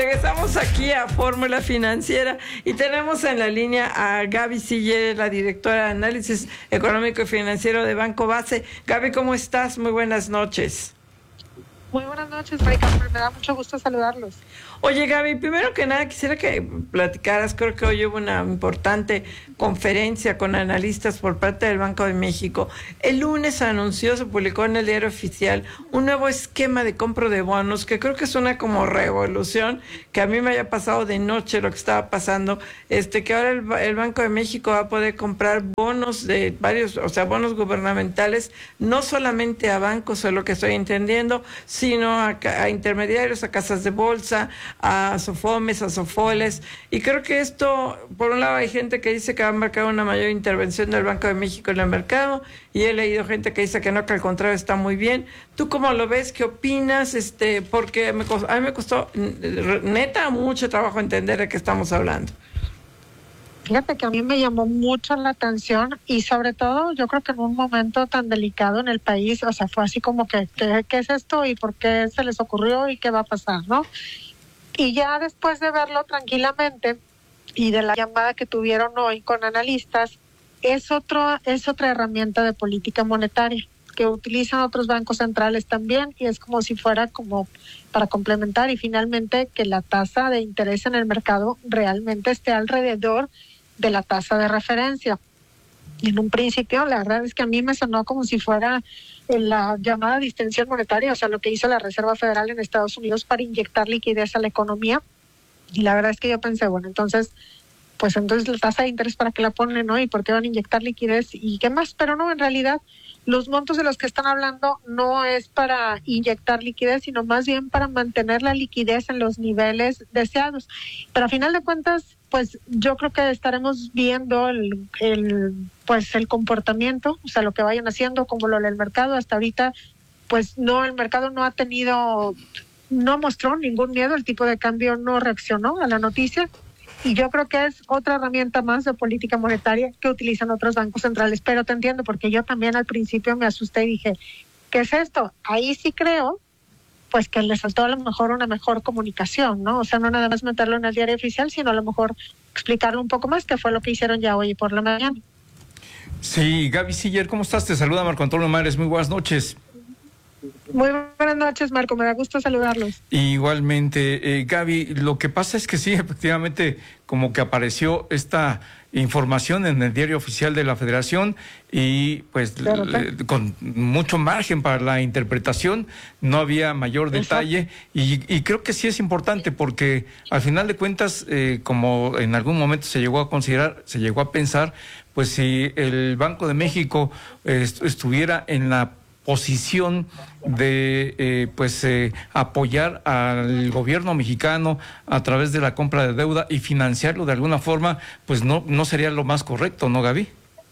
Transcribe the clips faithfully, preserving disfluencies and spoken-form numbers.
Regresamos aquí a Fórmula Financiera y tenemos en la línea a Gaby Siller, la directora de Análisis Económico y Financiero de Banco Base. Gaby, ¿cómo estás? Muy buenas noches. Muy buenas noches, Marica. Me da mucho gusto saludarlos. Oye, Gaby, primero que nada quisiera que platicaras, creo que hoy hubo una importante conferencia con analistas por parte del Banco de México. El lunes anunció, se publicó en el Diario Oficial, un nuevo esquema de compra de bonos, que creo que es una como revolución, que a mí me haya pasado de noche lo que estaba pasando, este que ahora el, el Banco de México va a poder comprar bonos de varios, o sea, bonos gubernamentales, no solamente a bancos, es lo que estoy entendiendo, sino a, a intermediarios, a casas de bolsa, a Sofomes, a Sofoles, y creo que esto, por un lado hay gente que dice que va a marcar una mayor intervención del Banco de México en el mercado, y he leído gente que dice que no, que al contrario está muy bien. ¿Tú cómo lo ves? ¿Qué opinas? Este, porque me costó, a mí me costó neta mucho trabajo entender de qué estamos hablando. Fíjate que a mí me llamó mucho la atención y sobre todo yo creo que en un momento tan delicado en el país, o sea, fue así como que, ¿qué, qué es esto y por qué se les ocurrió y qué va a pasar, ¿no? Y ya después de verlo tranquilamente y de la llamada que tuvieron hoy con analistas, es otro, es otra herramienta de política monetaria que utilizan otros bancos centrales también, y es como si fuera como para complementar y finalmente que la tasa de interés en el mercado realmente esté alrededor de la tasa de referencia. Y en un principio la verdad es que a mí me sonó como si fuera la llamada distensión monetaria, o sea, lo que hizo la Reserva Federal en Estados Unidos para inyectar liquidez a la economía. Y la verdad es que yo pensé, bueno, entonces, pues entonces la tasa de interés para qué la ponen, ¿no? Y por qué van a inyectar liquidez y qué más, pero no, en realidad los montos de los que están hablando no es para inyectar liquidez, sino más bien para mantener la liquidez en los niveles deseados. Pero a final de cuentas, pues yo creo que estaremos viendo el, el pues el comportamiento, o sea, lo que vayan haciendo, como lo del mercado. Hasta ahorita, pues no, el mercado no ha tenido, no mostró ningún miedo, el tipo de cambio no reaccionó a la noticia. Y yo creo que es otra herramienta más de política monetaria que utilizan otros bancos centrales. Pero te entiendo, porque yo también al principio me asusté y dije, ¿qué es esto? Ahí sí creo, pues que les faltó a lo mejor una mejor comunicación, ¿no? O sea, no nada más meterlo en el Diario Oficial, sino a lo mejor explicarlo un poco más, que fue lo que hicieron ya hoy por la mañana. Sí, Gaby Siller, ¿cómo estás? Te saluda Marco Antonio Mares, muy buenas noches. Muy buenas noches, Marco, me da gusto saludarlos. Igualmente, eh, Gaby, lo que pasa es que sí, efectivamente, como que apareció esta información en el Diario Oficial de la Federación y pues claro, le, con mucho margen para la interpretación, no había mayor detalle y, y creo que sí es importante porque al final de cuentas, eh, como en algún momento se llegó a considerar, se llegó a pensar, pues si el Banco de México eh, estuviera en la posición de eh, pues eh, apoyar al gobierno mexicano a través de la compra de deuda y financiarlo de alguna forma, pues no no sería lo más correcto, ¿no, Gaby?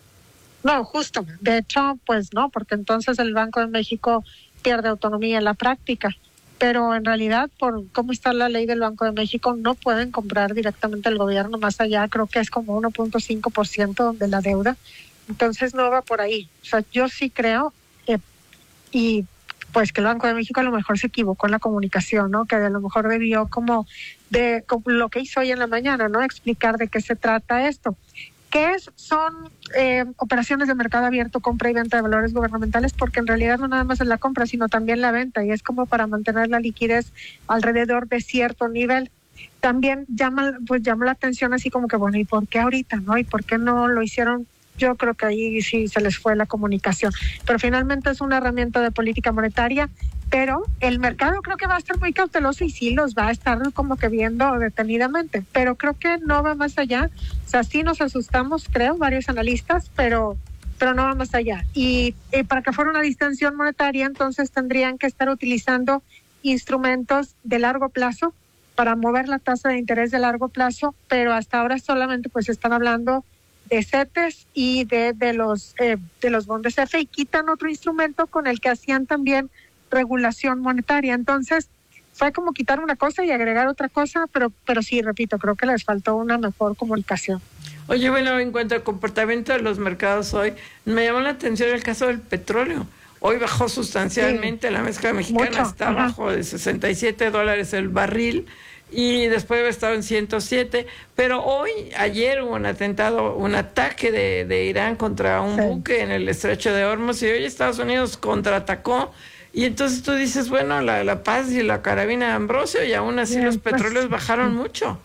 No, justo. De hecho, pues no, porque entonces el Banco de México pierde autonomía en la práctica. Pero en realidad, por cómo está la ley del Banco de México, no pueden comprar directamente el gobierno más allá, creo que es como uno punto cinco por ciento de la deuda. Entonces no va por ahí. O sea, yo sí creo que y pues que el Banco de México a lo mejor se equivocó en la comunicación, ¿no? Que a lo mejor debió como de como lo que hizo hoy en la mañana, ¿no? Explicar de qué se trata esto. ¿Qué es? Son eh, operaciones de mercado abierto, compra y venta de valores gubernamentales, porque en realidad no nada más es la compra, sino también la venta, y es como para mantener la liquidez alrededor de cierto nivel. También llama, pues llama la atención así como que, bueno, ¿y por qué ahorita, no? ¿Y por qué no lo hicieron? Yo creo que ahí sí se les fue la comunicación. Pero finalmente es una herramienta de política monetaria, pero el mercado creo que va a estar muy cauteloso y sí los va a estar como que viendo detenidamente. Pero creo que no va más allá. O sea, sí nos asustamos, creo, varios analistas, pero, pero no va más allá. Y, y para que fuera una distensión monetaria, entonces tendrían que estar utilizando instrumentos de largo plazo para mover la tasa de interés de largo plazo, pero hasta ahora solamente pues están hablando de CETES y de, de los eh, de los bondes F, y quitan otro instrumento con el que hacían también regulación monetaria. Entonces fue como quitar una cosa y agregar otra cosa, pero pero sí, repito, creo que les faltó una mejor comunicación. Oye, bueno, en cuanto al comportamiento de los mercados hoy, me llamó la atención el caso del petróleo. Hoy bajó sustancialmente, sí, la mezcla mexicana mucho, está abajo de sesenta y siete dólares el barril. y después había estado en ciento siete, pero hoy, ayer hubo un atentado, un ataque de, de Irán contra un sí. buque en el estrecho de Hormuz, y hoy Estados Unidos contraatacó, y entonces tú dices, bueno, la, la paz y la carabina de Ambrosio, y aún así sí, los pues, petróleos bajaron mucho.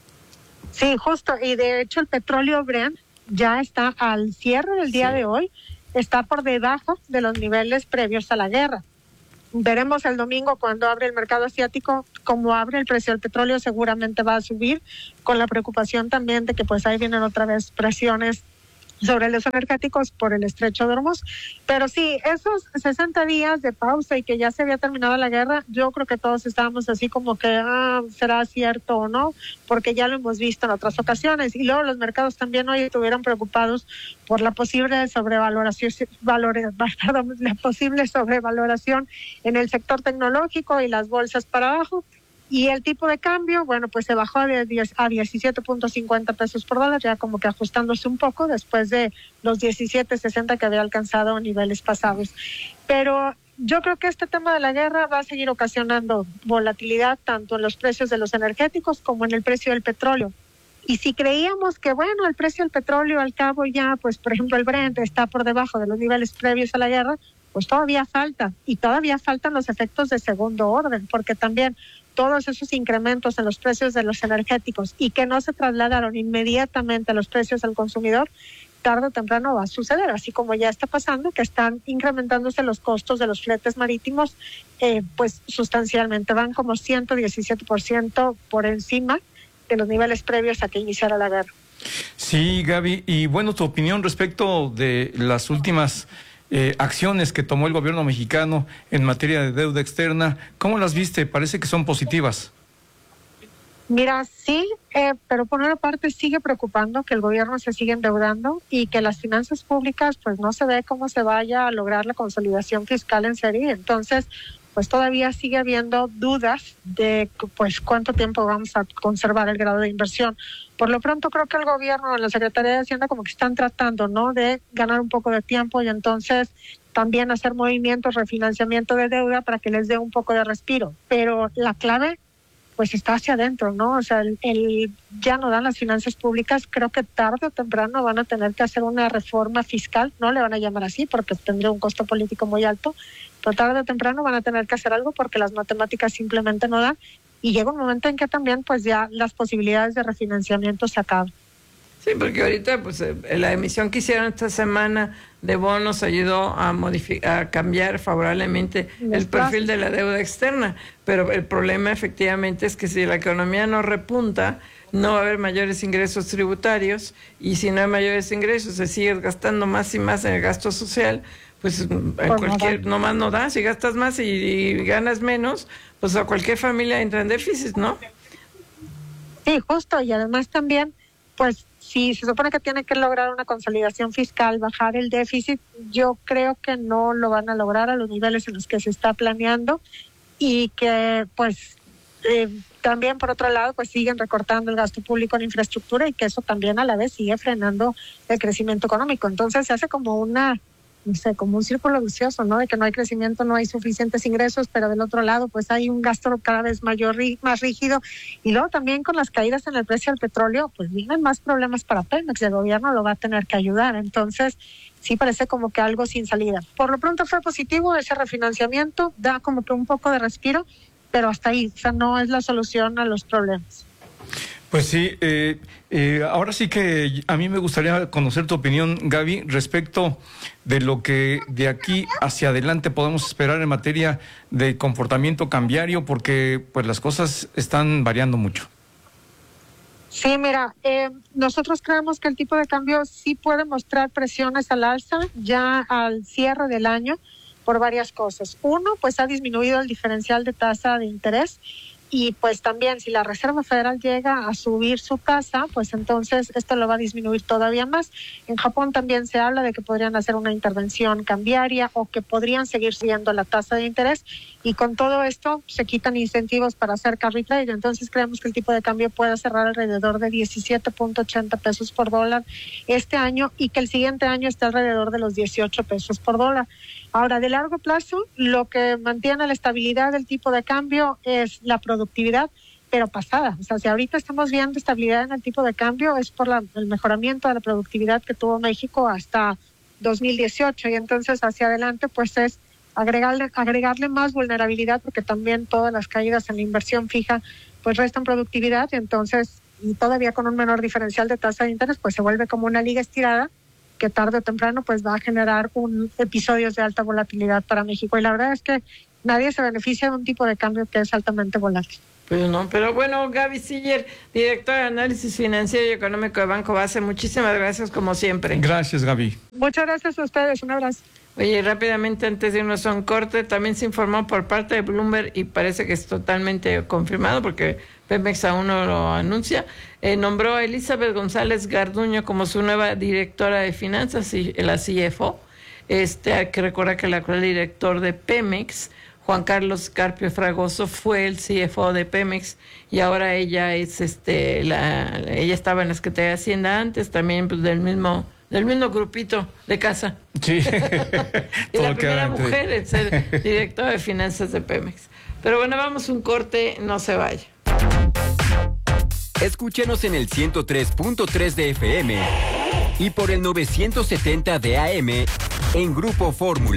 Sí, justo, y de hecho el petróleo Brent ya está al cierre del día sí. de hoy, está por debajo de los niveles previos a la guerra. Veremos el domingo cuando abre el mercado asiático, cómo abre el precio del petróleo, seguramente va a subir, con la preocupación también de que pues ahí vienen otra vez presiones sobre los energéticos por el estrecho de Hormuz. Pero sí, esos sesenta días de pausa y que ya se había terminado la guerra, yo creo que todos estábamos así como que, ah, ¿será cierto o no? Porque ya lo hemos visto en otras ocasiones. Y luego los mercados también hoy estuvieron preocupados por la posible sobrevaloración, valores, perdón, la posible sobrevaloración en el sector tecnológico y las bolsas para abajo. Y el tipo de cambio, bueno, pues se bajó de diez a diecisiete punto cincuenta pesos por dólar, ya como que ajustándose un poco después de los diecisiete sesenta que había alcanzado a niveles pasados. Pero yo creo que este tema de la guerra va a seguir ocasionando volatilidad tanto en los precios de los energéticos como en el precio del petróleo. Y si creíamos que, bueno, el precio del petróleo al cabo ya, pues por ejemplo el Brent está por debajo de los niveles previos a la guerra, pues todavía falta. Y todavía faltan los efectos de segundo orden, porque también todos esos incrementos en los precios de los energéticos y que no se trasladaron inmediatamente a los precios al consumidor, tarde o temprano va a suceder, así como ya está pasando, que están incrementándose los costos de los fletes marítimos, eh, pues sustancialmente van como ciento diecisiete por ciento por encima de los niveles previos a que iniciara la guerra. Sí, Gaby, y bueno, tu opinión respecto de las últimas Eh, acciones que tomó el gobierno mexicano en materia de deuda externa, ¿cómo las viste? Parece que son positivas. Mira, sí, eh, pero por una parte sigue preocupando que el gobierno se siga endeudando y que las finanzas públicas pues no se ve cómo se vaya a lograr la consolidación fiscal en serie. Entonces, pues todavía sigue habiendo dudas de pues cuánto tiempo vamos a conservar el grado de inversión. Por lo pronto creo que el gobierno, la Secretaría de Hacienda como que están tratando, ¿no?, de ganar un poco de tiempo y entonces también hacer movimientos, refinanciamiento de deuda para que les dé un poco de respiro. Pero la clave pues está hacia adentro, ¿no? O sea, el, el ya no dan las finanzas públicas, creo que tarde o temprano van a tener que hacer una reforma fiscal, no le van a llamar así porque tendría un costo político muy alto, pero tarde o temprano van a tener que hacer algo porque las matemáticas simplemente no dan y llega un momento en que también pues ya las posibilidades de refinanciamiento se acaban. Sí, porque ahorita pues eh, la emisión que hicieron esta semana de bonos ayudó a modificar, a cambiar favorablemente el perfil de la deuda externa, pero el problema efectivamente es que si la economía no repunta, no va a haber mayores ingresos tributarios, y si no hay mayores ingresos, se sigue gastando más y más en el gasto social, pues cualquier, no más no da, si gastas más y, y ganas menos, pues a cualquier familia entra en déficit, ¿no? Sí, justo, y además también, pues si se supone que tiene que lograr una consolidación fiscal, bajar el déficit, yo creo que no lo van a lograr a los niveles en los que se está planeando y que pues eh, también por otro lado pues siguen recortando el gasto público en infraestructura y que eso también a la vez sigue frenando el crecimiento económico. Entonces se hace como una, no sé, como un círculo vicioso, ¿no? De que no hay crecimiento, no hay suficientes ingresos, pero del otro lado pues hay un gasto cada vez mayor, más rígido, y luego también con las caídas en el precio del petróleo pues vienen más problemas para Pemex, el gobierno lo va a tener que ayudar, entonces sí parece como que algo sin salida. Por lo pronto fue positivo ese refinanciamiento, da como que un poco de respiro, pero hasta ahí, o sea, no es la solución a los problemas. Pues sí, eh, eh, ahora sí que a mí me gustaría conocer tu opinión, Gaby, respecto de lo que de aquí hacia adelante podemos esperar en materia de comportamiento cambiario, porque pues las cosas están variando mucho. Sí, mira, eh, nosotros creemos que el tipo de cambio sí puede mostrar presiones al alza ya al cierre del año por varias cosas. Uno, pues ha disminuido el diferencial de tasa de interés. Y pues también si la Reserva Federal llega a subir su tasa, pues entonces esto lo va a disminuir todavía más. En Japón también se habla de que podrían hacer una intervención cambiaria o que podrían seguir subiendo la tasa de interés, y con todo esto se quitan incentivos para hacer carry trade. Entonces creemos que el tipo de cambio puede cerrar alrededor de diecisiete punto ochenta pesos por dólar este año y que el siguiente año esté alrededor de los dieciocho pesos por dólar. Ahora, de largo plazo, lo que mantiene la estabilidad del tipo de cambio es la productividad pero pasada. O sea, si ahorita estamos viendo estabilidad en el tipo de cambio, es por la, el mejoramiento de la productividad que tuvo México hasta dos mil dieciocho, y entonces hacia adelante pues es agregarle, agregarle más vulnerabilidad, porque también todas las caídas en la inversión fija pues restan productividad, y entonces y todavía con un menor diferencial de tasa de interés pues se vuelve como una liga estirada que tarde o temprano pues va a generar un episodios de alta volatilidad para México, y la verdad es que nadie se beneficia de un tipo de cambio que es altamente volátil. Pues no, pero bueno, Gaby Siller, directora de Análisis Financiero y Económico de Banco Base, muchísimas gracias como siempre. Gracias, Gaby. Muchas gracias a ustedes, un abrazo. Oye, rápidamente antes de irnos a un corte, también se informó por parte de Bloomberg, y parece que es totalmente confirmado porque Pemex aún no lo anuncia, eh, nombró a Elizabeth González Garduño como su nueva directora de finanzas, y la C F O. Este, hay que recordar que el actual director de Pemex, Juan Carlos Carpio Fragoso, fue el C F O de Pemex, y ahora ella es este la ella estaba en la Secretaría de Hacienda antes, también pues del mismo del mismo grupito de casa. Sí. Y la primera mujer en ser directora de finanzas de Pemex. Pero bueno, vamos a un corte, no se vaya. Escúchenos en el ciento tres punto tres de F M y por el novecientos setenta de A M en Grupo Fórmula.